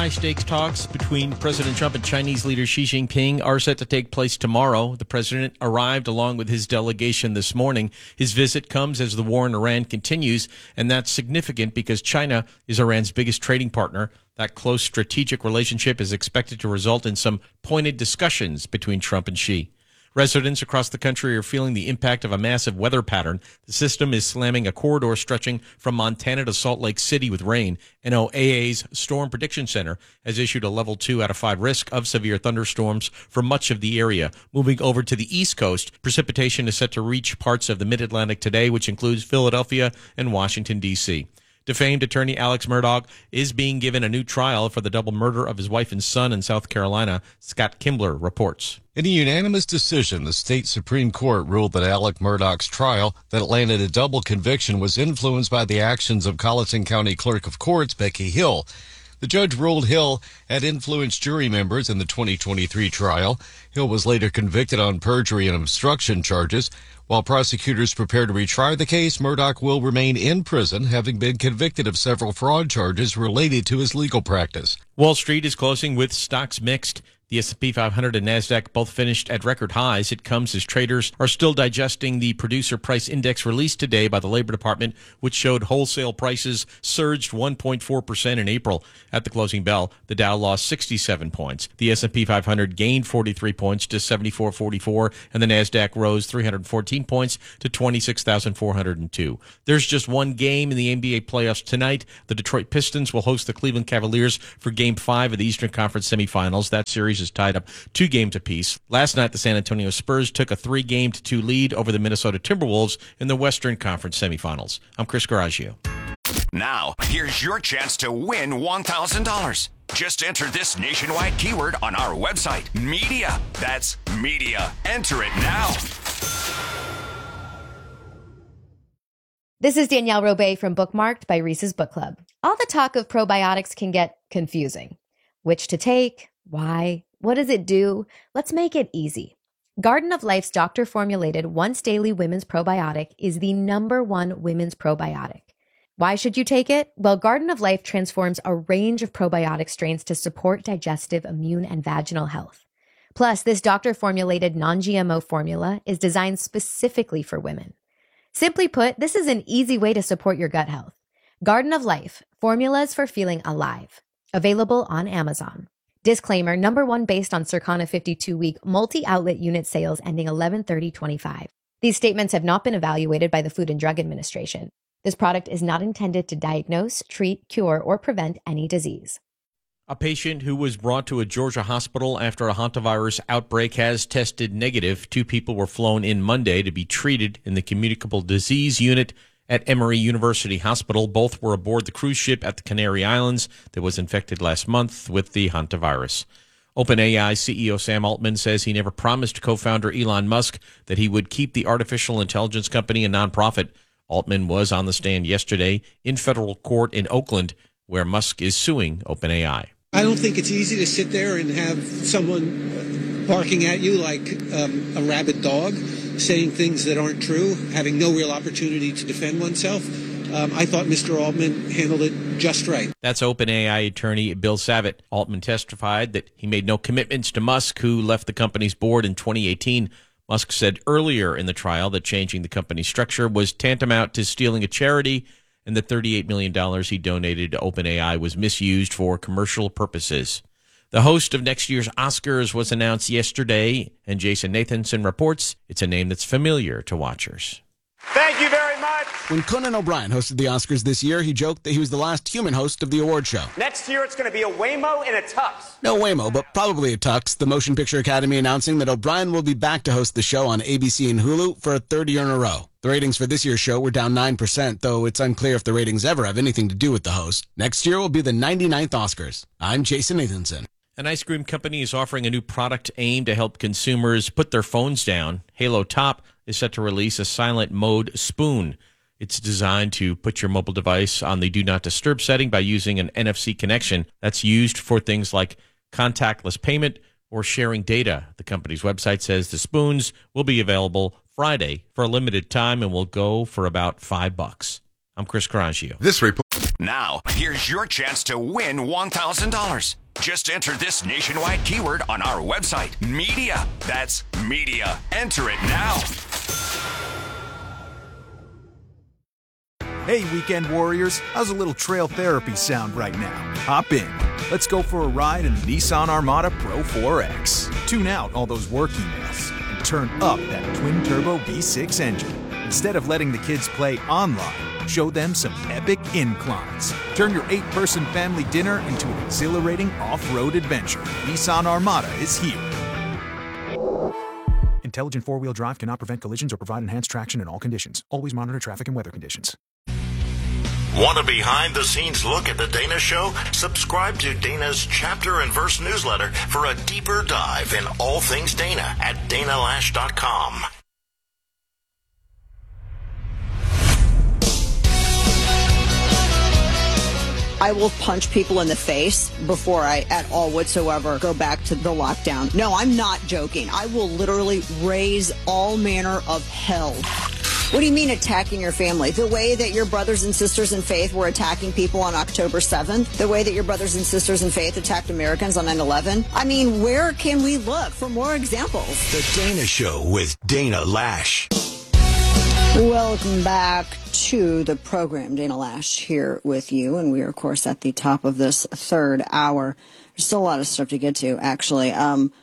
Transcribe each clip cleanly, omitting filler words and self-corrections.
high-stakes talks between President Trump and Chinese leader Xi Jinping are set to take place tomorrow. The president arrived along with his delegation this morning. His visit comes as the war in Iran continues, and that's significant because China is Iran's biggest trading partner. That close strategic relationship is expected to result in some pointed discussions between Trump and Xi. Residents across the country are feeling the impact of a massive weather pattern. The system is slamming a corridor stretching from Montana to Salt Lake City with rain. NOAA's Storm Prediction Center has issued a level 2 out of 5 risk of severe thunderstorms for much of the area. Moving over to the East Coast, precipitation is set to reach parts of the Mid-Atlantic today, which includes Philadelphia and Washington, D.C. Defamed attorney Alex Murdaugh is being given a new trial for the double murder of his wife and son in South Carolina. Scott Kimbler reports. In a unanimous decision, the state Supreme Court ruled that Alex Murdaugh's trial that landed a double conviction was influenced by the actions of Colleton County Clerk of Courts Becky Hill. The judge ruled Hill had influenced jury members in the 2023 trial. Hill was later convicted on perjury and obstruction charges. While prosecutors prepare to retry the case, Murdaugh will remain in prison, having been convicted of several fraud charges related to his legal practice. Wall Street is closing with stocks mixed. The S&P 500 and NASDAQ both finished at record highs. It comes as traders are still digesting the producer price index released today by the Labor Department, which showed wholesale prices surged 1.4% in April. At the closing bell, the Dow lost 67 points. The S&P 500 gained 43 points to 74.44, and the NASDAQ rose 314 points to 26,402. There's just one game in the NBA playoffs tonight. The Detroit Pistons will host the Cleveland Cavaliers for Game 5 of the Eastern Conference semifinals. That series is tied up 2 games apiece. Last night, the San Antonio Spurs took a 3-2 lead over the Minnesota Timberwolves in the Western Conference semifinals. I'm Chris Garagio. Now, here's your chance to win $1,000. Just enter this nationwide keyword on our website, media. That's media. Enter it now. This is Danielle Robay from Bookmarked by Reese's Book Club. All the talk of probiotics can get confusing. Which to take? Why? What does it do? Let's make it easy. Garden of Life's doctor-formulated once-daily women's probiotic is the #1 women's probiotic. Why should you take it? Well, Garden of Life transforms a range of probiotic strains to support digestive, immune, and vaginal health. Plus, this doctor-formulated non-GMO formula is designed specifically for women. Simply put, this is an easy way to support your gut health. Garden of Life, formulas for feeling alive. Available on Amazon. Disclaimer, #1 based on Circana 52-week multi-outlet unit sales ending 11/30/25. These statements have not been evaluated by the Food and Drug Administration. This product is not intended to diagnose, treat, cure, or prevent any disease. A patient who was brought to a Georgia hospital after a hantavirus outbreak has tested negative. 2 people were flown in Monday to be treated in the communicable disease unit at Emory University Hospital. Both were aboard the cruise ship at the Canary Islands that was infected last month with the hantavirus. OpenAI CEO Sam Altman says he never promised co-founder Elon Musk that he would keep the artificial intelligence company a nonprofit. Altman was on the stand yesterday in federal court in Oakland, where Musk is suing OpenAI. I don't think it's easy to sit there and have someone barking at you like a rabid dog, saying things that aren't true, having no real opportunity to defend oneself. I thought Mr. Altman handled it just right. That's OpenAI attorney Bill Savitt. Altman testified that he made no commitments to Musk, who left the company's board in 2018. Musk said earlier in the trial that changing the company's structure was tantamount to stealing a charity, and the $38 million he donated to OpenAI was misused for commercial purposes. The host of next year's Oscars was announced yesterday, and Jason Nathanson reports it's a name that's familiar to watchers. Thank you very much. When Conan O'Brien hosted the Oscars this year, he joked that he was the last human host of the award show. Next year, it's going to be a Waymo and a Tux. No Waymo, but probably a Tux. The Motion Picture Academy announcing that O'Brien will be back to host the show on ABC and Hulu for a 3rd year in a row. The ratings for this year's show were down 9%, though it's unclear if the ratings ever have anything to do with the host. Next year will be the 99th Oscars. I'm Jason Nathanson. An ice cream company is offering a new product aimed to help consumers put their phones down. Halo Top is set to release a silent mode spoon. It's designed to put your mobile device on the Do Not Disturb setting by using an NFC connection that's used for things like contactless payment or sharing data. The company's website says the spoons will be available Friday for a limited time and will go for about $5. I'm Chris Carraggio. This report. Now, here's your chance to win $1,000. Just enter this nationwide keyword on our website, media. That's media. Enter it now. Hey, weekend warriors, how's a little trail therapy sound right now? Hop in. Let's go for a ride in the Nissan Armada Pro 4X. Tune out all those work emails and turn up that twin-turbo V6 engine. Instead of letting the kids play online, show them some epic inclines. Turn your 8-person family dinner into an exhilarating off-road adventure. Nissan Armada is here. Intelligent four-wheel drive cannot prevent collisions or provide enhanced traction in all conditions. Always monitor traffic and weather conditions. Want a behind-the-scenes look at The Dana Show? Subscribe to Dana's Chapter and Verse newsletter for a deeper dive in all things Dana at danalash.com. I will punch people in the face before I at all whatsoever go back to the lockdown. No, I'm not joking. I will literally raise all manner of hell. What do you mean attacking your family? The way that your brothers and sisters in faith were attacking people on October 7th? The way that your brothers and sisters in faith attacked Americans on 9/11? I mean, where can we look for more examples? The Dana Show with Dana Lash. Welcome back to the program. Dana Lash here with you, and we are, of course, at the top of this third hour. There's still a lot of stuff to get to, actually.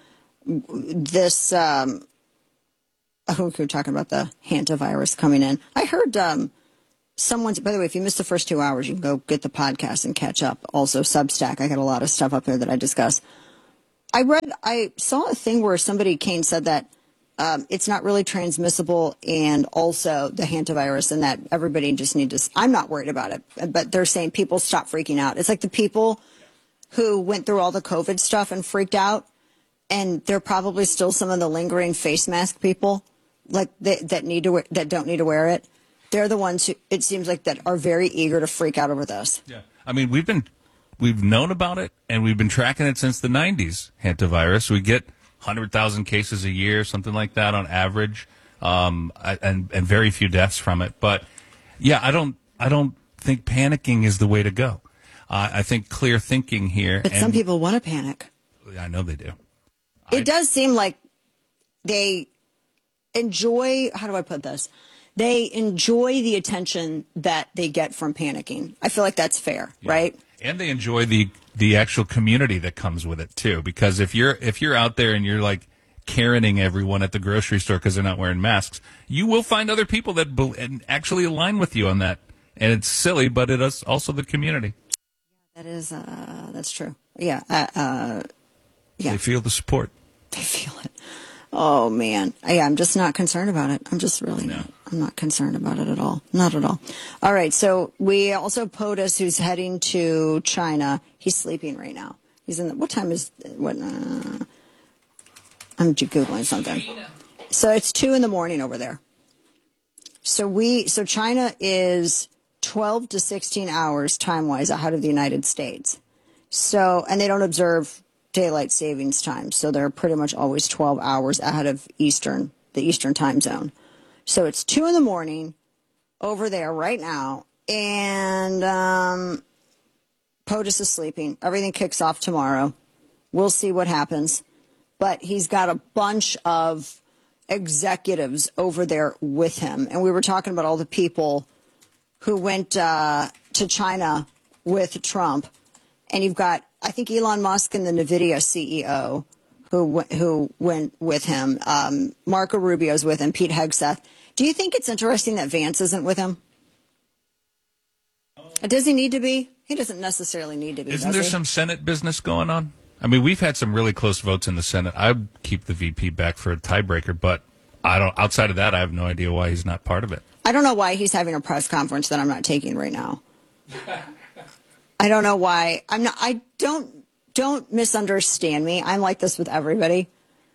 We're talking about the hantavirus coming in. I heard someone's, by the way, if you missed the first 2 hours, you can go get the podcast and catch up. Also, Substack, I got a lot of stuff up there that I discuss. I saw a thing where Kane said that it's not really transmissible, and also the hantavirus, and that everybody just need to, I'm not worried about it, but they're saying people stop freaking out. It's like the people who went through all the COVID stuff and freaked out, and they're probably still some of the lingering face mask people, like that don't need to wear it. They're the ones who, it seems like, that are very eager to freak out over this. Yeah. I mean, we've known about it, and we've been tracking it since the 90s, hantavirus. We get 100,000 cases a year, something like that on average, and very few deaths from it. But yeah, I don't think panicking is the way to go. I think clear thinking here. But some people want to panic. I know they do. It does seem like they enjoy, how do I put this? They enjoy the attention that they get from panicking. I feel like that's fair, right? And they enjoy the actual community that comes with it too. Because if you're out there and you're like Karening everyone at the grocery store because they're not wearing masks, you will find other people that actually align with you on that. And it's silly, but it is also the community. That's true. Yeah. They feel the support. They feel it. Oh, man. Yeah, I'm just not concerned about it. I'm just really not. I'm not concerned about it at all. Not at all. All right. So we also, POTUS, who's heading to China, he's sleeping right now. He's in what time is, I'm Googling something. So it's 2 a.m. over there. So China is 12 to 16 hours time-wise ahead of the United States. So, and they don't observe daylight savings time, so they're pretty much always 12 hours ahead of the Eastern time zone. So it's 2 a.m. over there right now, and POTUS is sleeping. Everything kicks off tomorrow. We'll see what happens. But he's got a bunch of executives over there with him, and we were talking about all the people who went to China with Trump, and you've got, I think, Elon Musk and the NVIDIA CEO who went with him. Marco Rubio's with him, Pete Hegseth. Do you think it's interesting that Vance isn't with him? Does he need to be? He doesn't necessarily need to be. Isn't there some Senate business going on? I mean, we've had some really close votes in the Senate. I'd keep the VP back for a tiebreaker, but outside of that, I have no idea why he's not part of it. I don't know why he's having a press conference that I'm not taking right now. I don't know why. Don't misunderstand me. I'm like this with everybody.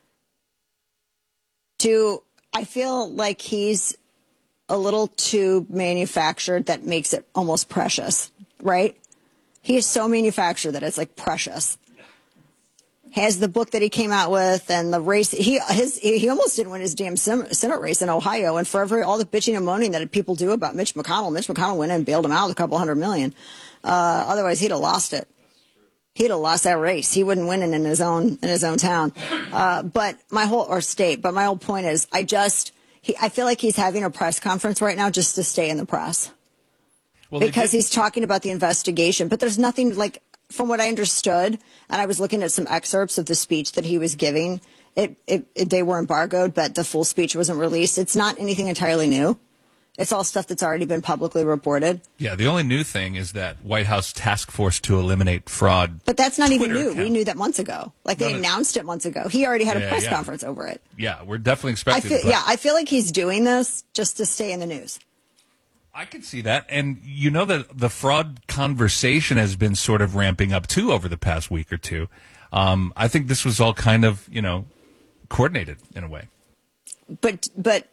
I feel like he's a little too manufactured that makes it almost precious, right? He is so manufactured that it's like precious. has the book that he came out with and the race. He almost didn't win his damn Senate race in Ohio. And for all the bitching and moaning that people do about Mitch McConnell went in and bailed him out with a couple $100 million. Otherwise, he'd have lost it. He'd have lost that race. He wouldn't win it in his own town. But my whole point is, I feel like he's having a press conference right now just to stay in the press. Well, because he's talking about the investigation. But there's nothing, like, from what I understood, and I was looking at some excerpts of the speech that he was giving, they were embargoed, but the full speech wasn't released. It's not anything entirely new. It's all stuff that's already been publicly reported. Yeah, the only new thing is that White House task force to eliminate fraud. But that's not Twitter even new. account. We knew that months ago. Like, they announced it months ago. He already had a press conference over it. Yeah, we're definitely expecting I feel like he's doing this just to stay in the news. I can see that. And you know that the fraud conversation has been sort of ramping up, too, over the past week or two. I think this was all kind of, coordinated in a way. But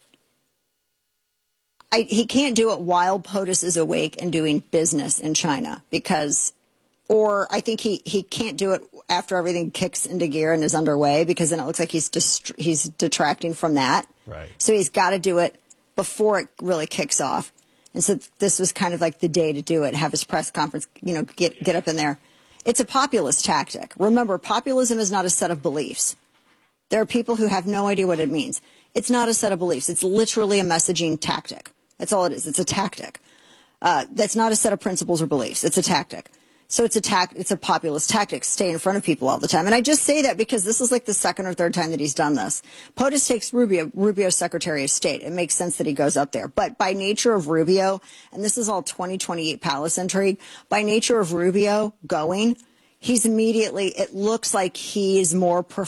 he can't do it while POTUS is awake and doing business in China or I think he can't do it after everything kicks into gear and is underway, because then it looks like he's detracting from that. Right. So he's got to do it before it really kicks off. And so this was kind of like the day to do it, have his press conference, get up in there. It's a populist tactic. Remember, populism is not a set of beliefs. There are people who have no idea what it means. It's not a set of beliefs. It's literally a messaging tactic. That's all it is. It's a tactic. That's not a set of principles or beliefs. It's a tactic. So it's a populist tactic. Stay in front of people all the time. And I just say that because this is like the second or third time that he's done this. POTUS takes Rubio's Secretary of State. It makes sense that he goes up there. But by nature of Rubio, and this is all 2028 palace intrigue, by nature of Rubio going, it looks like he's more